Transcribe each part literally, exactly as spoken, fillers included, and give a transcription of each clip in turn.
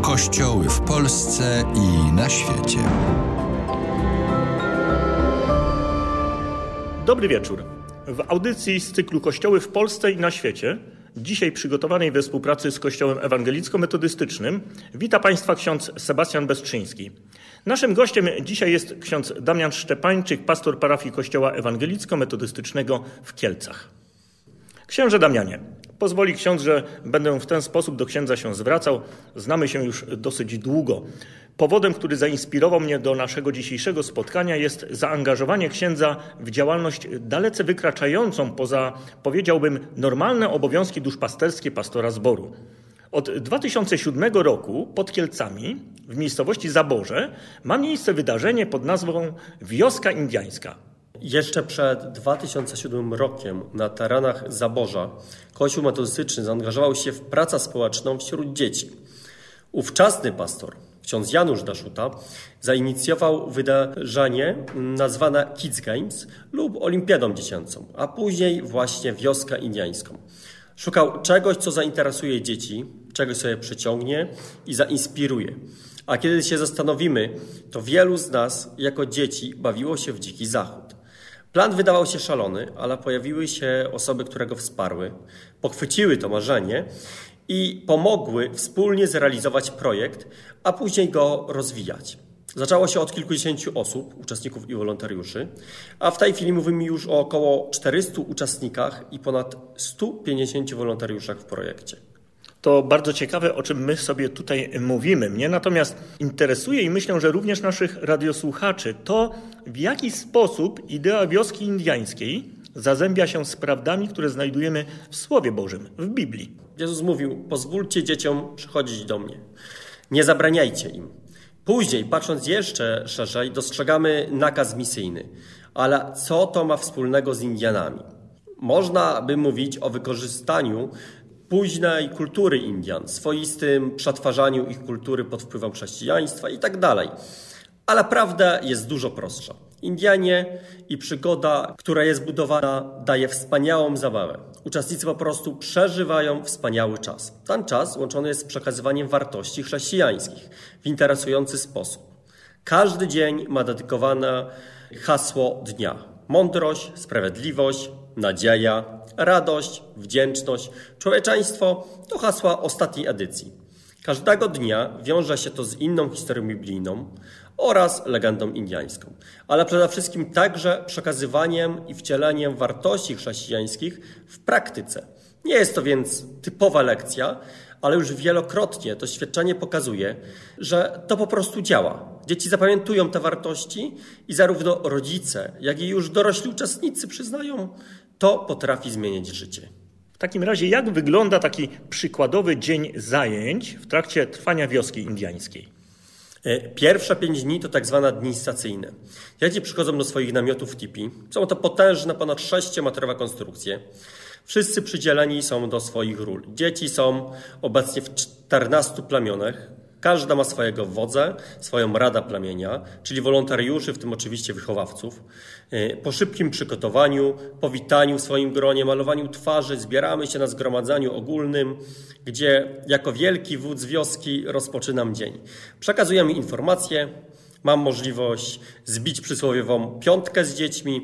Kościoły w Polsce i na świecie. Dobry wieczór. W audycji z cyklu Kościoły w Polsce i na świecie, dzisiaj przygotowanej we współpracy z Kościołem Ewangelicko-Metodystycznym, wita Państwa ksiądz Sebastian Bestrzyński. Naszym gościem dzisiaj jest ksiądz Damian Szczepańczyk, pastor parafii Kościoła Ewangelicko-Metodystycznego w Kielcach. Księże Damianie, pozwoli ksiądz, że będę w ten sposób do księdza się zwracał. Znamy się już dosyć długo. Powodem, który zainspirował mnie do naszego dzisiejszego spotkania, jest zaangażowanie księdza w działalność dalece wykraczającą poza, powiedziałbym, normalne obowiązki duszpasterskie pastora zboru. Od dwa tysiące siódmego roku pod Kielcami, w miejscowości Zaborze, ma miejsce wydarzenie pod nazwą Wioska Indiańska. Jeszcze przed dwa tysiące siódmym rokiem na terenach Zaborza Kościół metodystyczny zaangażował się w pracę społeczną wśród dzieci. Ówczesny pastor, ksiądz Janusz Daszuta, zainicjował wydarzenie nazwane Kids Games lub Olimpiadą Dziecięcą, a później właśnie Wioskę Indiańską. Szukał czegoś, co zainteresuje dzieci, czegoś sobie przyciągnie i zainspiruje. A kiedy się zastanowimy, to wielu z nas jako dzieci bawiło się w dziki zachód. Plan wydawał się szalony, ale pojawiły się osoby, które go wsparły, pochwyciły to marzenie i pomogły wspólnie zrealizować projekt, a później go rozwijać. Zaczęło się od kilkudziesięciu osób, uczestników i wolontariuszy, a w tej chwili mówimy już o około czterystu uczestnikach i ponad stu pięćdziesięciu wolontariuszach w projekcie. To bardzo ciekawe, o czym my sobie tutaj mówimy. Mnie natomiast interesuje i myślę, że również naszych radiosłuchaczy to, w jaki sposób idea wioski indiańskiej zazębia się z prawdami, które znajdujemy w Słowie Bożym, w Biblii. Jezus mówił: pozwólcie dzieciom przychodzić do mnie. Nie zabraniajcie im. Później, patrząc jeszcze szerzej, dostrzegamy nakaz misyjny. Ale co to ma wspólnego z Indianami? Można by mówić o wykorzystaniu późnej kultury Indian, swoistym przetwarzaniu ich kultury pod wpływem chrześcijaństwa i tak dalej. Ale prawda jest dużo prostsza. Indianie i przygoda, która jest budowana, daje wspaniałą zabawę. Uczestnicy po prostu przeżywają wspaniały czas. Ten czas łączony jest z przekazywaniem wartości chrześcijańskich w interesujący sposób. Każdy dzień ma dedykowane hasło dnia. Mądrość, sprawiedliwość, nadzieja, radość, wdzięczność, człowieczeństwo to hasła ostatniej edycji. Każdego dnia wiąże się to z inną historią biblijną oraz legendą indiańską, ale przede wszystkim także przekazywaniem i wcieleniem wartości chrześcijańskich w praktyce. Nie jest to więc typowa lekcja, ale już wielokrotnie doświadczenie pokazuje, że to po prostu działa. Dzieci zapamiętują te wartości i zarówno rodzice, jak i już dorośli uczestnicy przyznają, to potrafi zmienić życie. W takim razie jak wygląda taki przykładowy dzień zajęć w trakcie trwania wioski indiańskiej? Pierwsze pięć dni to tak zwane dni stacyjne. Dzieci przychodzą do swoich namiotów tipi. Są to potężne, ponad sześciometrowe konstrukcje. Wszyscy przydzieleni są do swoich ról. Dzieci są obecnie w czternastu plemionach. Każda ma swojego wodza, swoją radę plemienia, czyli wolontariuszy, w tym oczywiście wychowawców. Po szybkim przygotowaniu, powitaniu w swoim gronie, malowaniu twarzy zbieramy się na zgromadzeniu ogólnym, gdzie jako wielki wódz wioski rozpoczynam dzień. Przekazujemy informacje, mam możliwość zbić przysłowiową piątkę z dziećmi,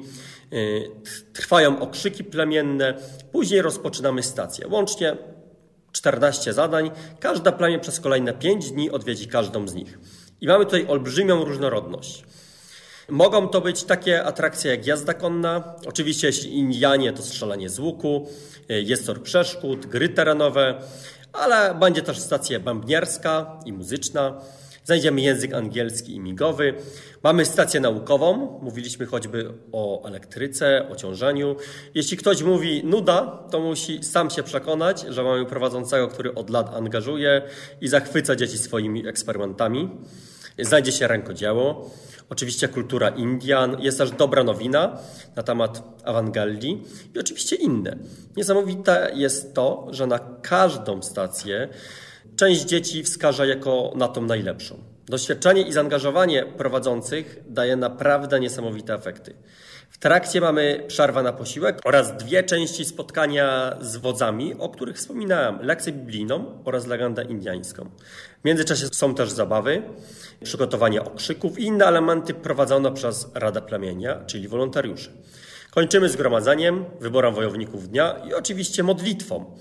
trwają okrzyki plemienne, później rozpoczynamy stację. Łącznie czternaście zadań, każda plemię przez kolejne pięć dni odwiedzi każdą z nich. I mamy tutaj olbrzymią różnorodność. Mogą to być takie atrakcje jak jazda konna, oczywiście jeśli Indianie to strzelanie z łuku, jest tor przeszkód, gry terenowe, ale będzie też stacja bębnierska i muzyczna. Znajdziemy język angielski i migowy. Mamy stację naukową, mówiliśmy choćby o elektryce, o ciążeniu. Jeśli ktoś mówi nuda, to musi sam się przekonać, że mamy prowadzącego, który od lat angażuje i zachwyca dzieci swoimi eksperymentami. Znajdzie się rękodzieło, oczywiście kultura Indian, jest też dobra nowina na temat Awangalli i oczywiście inne. Niesamowite jest to, że na każdą stację część dzieci wskaże jako na tą najlepszą. Doświadczenie i zaangażowanie prowadzących daje naprawdę niesamowite efekty. W trakcie mamy przerwę na posiłek oraz dwie części spotkania z wodzami, o których wspominałem. Lekcję biblijną oraz legendę indiańską. W międzyczasie są też zabawy, przygotowanie okrzyków i inne elementy prowadzone przez Radę Plemienia, czyli wolontariuszy. Kończymy zgromadzeniem, wyborem wojowników dnia i oczywiście modlitwą.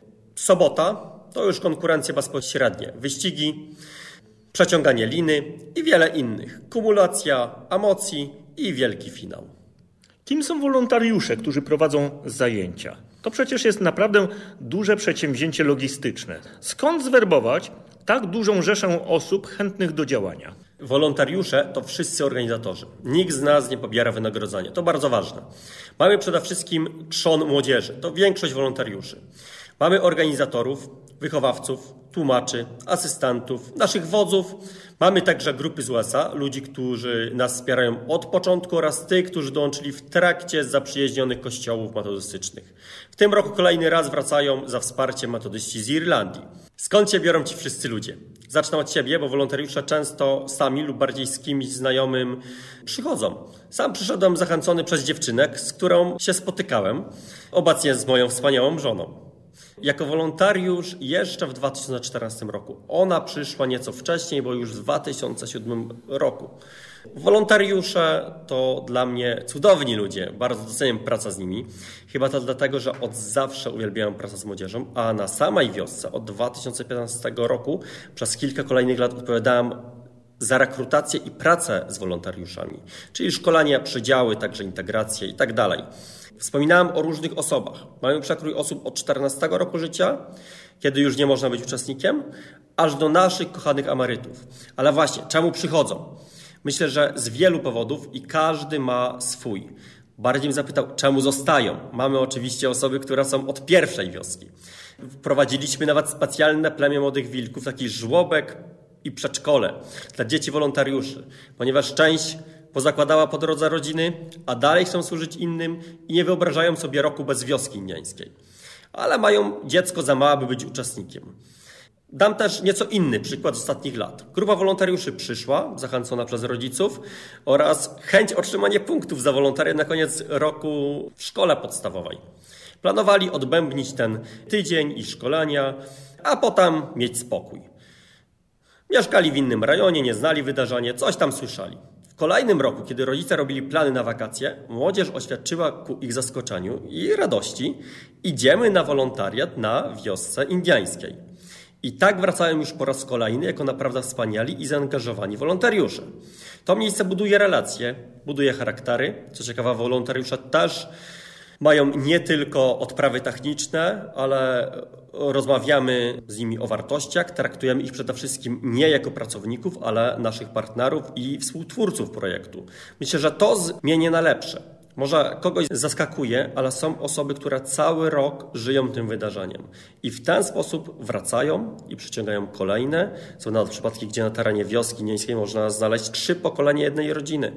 Sobota to już konkurencja bezpośrednia, wyścigi, przeciąganie liny i wiele innych. Kumulacja emocji i wielki finał. Kim są wolontariusze, którzy prowadzą zajęcia? To przecież jest naprawdę duże przedsięwzięcie logistyczne. Skąd zwerbować tak dużą rzeszę osób chętnych do działania? Wolontariusze to wszyscy organizatorzy. Nikt z nas nie pobiera wynagrodzenia. To bardzo ważne. Mamy przede wszystkim trzon młodzieży. To większość wolontariuszy. Mamy organizatorów, wychowawców, tłumaczy, asystentów, naszych wodzów. Mamy także grupy z U S A, ludzi, którzy nas wspierają od początku oraz tych, którzy dołączyli w trakcie zaprzyjaźnionych kościołów metodystycznych. W tym roku kolejny raz wracają za wsparciem metodyści z Irlandii. Skąd się biorą ci wszyscy ludzie? Zacznę od siebie, bo wolontariusze często sami lub bardziej z kimś znajomym przychodzą. Sam przyszedłem zachęcony przez dziewczynę, z którą się spotykałem, obecnie z moją wspaniałą żoną. Jako wolontariusz jeszcze w dwa tysiące czternastym roku. Ona przyszła nieco wcześniej, bo już w dwa tysiące siódmym roku. Wolontariusze to dla mnie cudowni ludzie. Bardzo doceniam pracę z nimi. Chyba to dlatego, że od zawsze uwielbiałem pracę z młodzieżą, a na samej wiosce od dwa tysiące piętnastego roku przez kilka kolejnych lat odpowiadałem za rekrutację i pracę z wolontariuszami, czyli szkolenia, przydziały, także integrację i tak dalej. Wspominałem o różnych osobach. Mamy przekrój osób od czternastego roku życia, kiedy już nie można być uczestnikiem, aż do naszych kochanych emerytów. Ale właśnie, czemu przychodzą? Myślę, że z wielu powodów i każdy ma swój. Bardziej bym zapytał, czemu zostają? Mamy oczywiście osoby, które są od pierwszej wioski. Wprowadziliśmy nawet specjalne plemię młodych wilków, taki żłobek i przedszkole dla dzieci wolontariuszy, ponieważ część pozakładała po drodze rodziny, a dalej chcą służyć innym i nie wyobrażają sobie roku bez wioski indiańskiej. Ale mają dziecko za małe, by być uczestnikiem. Dam też nieco inny przykład z ostatnich lat. Grupa wolontariuszy przyszła, zachęcona przez rodziców, oraz chęć otrzymania punktów za wolontariat na koniec roku w szkole podstawowej. Planowali odbębnić ten tydzień i szkolenia, a potem mieć spokój. Mieszkali w innym rejonie, nie znali wydarzenia, coś tam słyszeli. W kolejnym roku, kiedy rodzice robili plany na wakacje, młodzież oświadczyła ku ich zaskoczeniu i radości: idziemy na wolontariat na wiosce indiańskiej. I tak wracają już po raz kolejny jako naprawdę wspaniali i zaangażowani wolontariusze. To miejsce buduje relacje, buduje charaktery. Co ciekawe, wolontariusze też mają nie tylko odprawy techniczne, ale rozmawiamy z nimi o wartościach, traktujemy ich przede wszystkim nie jako pracowników, ale naszych partnerów i współtwórców projektu. Myślę, że to zmieni na lepsze. Może kogoś zaskakuje, ale są osoby, które cały rok żyją tym wydarzeniem. I w ten sposób wracają i przyciągają kolejne. Są nawet przypadki, gdzie na terenie wioski indiańskiej można znaleźć trzy pokolenia jednej rodziny.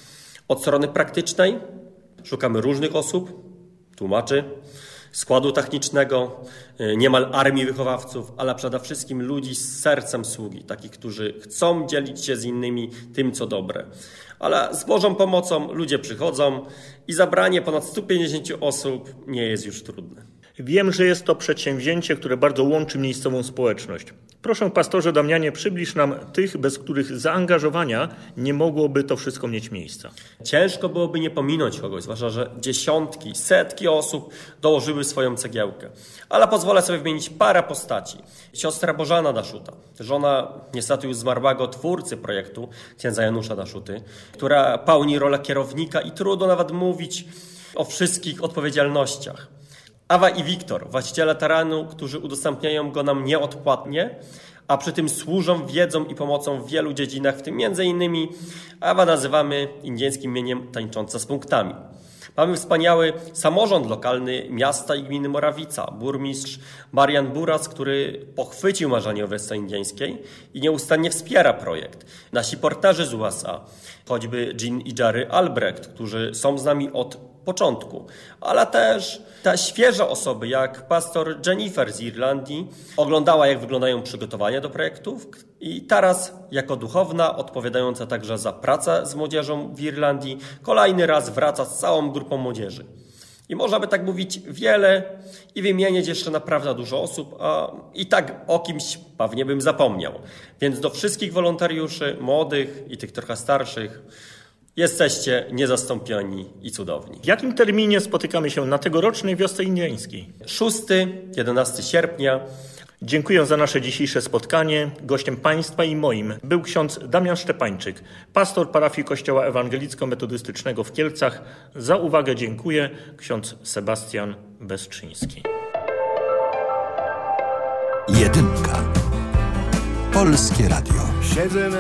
Od strony praktycznej szukamy różnych osób, tłumaczy, składu technicznego, niemal armii wychowawców, ale przede wszystkim ludzi z sercem sługi, takich, którzy chcą dzielić się z innymi tym, co dobre. Ale z Bożą pomocą ludzie przychodzą i zabranie ponad stu pięćdziesięciu osób nie jest już trudne. Wiem, że jest to przedsięwzięcie, które bardzo łączy miejscową społeczność. Proszę, pastorze Damianie, przybliż nam tych, bez których zaangażowania nie mogłoby to wszystko mieć miejsca. Ciężko byłoby nie pominąć kogoś, zwłaszcza że dziesiątki, setki osób dołożyły swoją cegiełkę. Ale pozwolę sobie wymienić parę postaci. Siostra Bożena Daszuta, żona niestety już zmarłego twórcy projektu, księdza Janusza Daszuty, która pełni rolę kierownika i trudno nawet mówić o wszystkich odpowiedzialnościach. Awa i Wiktor, właściciele terenu, którzy udostępniają go nam nieodpłatnie, a przy tym służą wiedzą i pomocą w wielu dziedzinach, w tym między innymi Awa nazywamy indyjskim imieniem tańcząca z punktami. Mamy wspaniały samorząd lokalny miasta i gminy Morawica, burmistrz Marian Buras, który pochwycił marzenie o wiosce indiańskiej i nieustannie wspiera projekt. Nasi porterzy z U S A, choćby Jean i Jerry Albrecht, którzy są z nami od początku, ale też te świeże osoby, jak pastor Jennifer z Irlandii, oglądała, jak wyglądają przygotowania do projektów i teraz jako duchowna, odpowiadająca także za pracę z młodzieżą w Irlandii, kolejny raz wraca z całą grupą młodzieży. I można by tak mówić wiele i wymienić jeszcze naprawdę dużo osób, a i tak o kimś pewnie bym zapomniał. Więc do wszystkich wolontariuszy, młodych i tych trochę starszych, jesteście niezastąpieni i cudowni. W jakim terminie spotykamy się na tegorocznej wiosce indyjskiej? szóstego do jedenastego sierpnia. Dziękuję za nasze dzisiejsze spotkanie. Gościem Państwa i moim był ksiądz Damian Szczepańczyk, pastor parafii Kościoła Ewangelicko-Metodystycznego w Kielcach. Za uwagę dziękuję. Ksiądz Sebastian Bezczyński. Jedynka. Polskie Radio.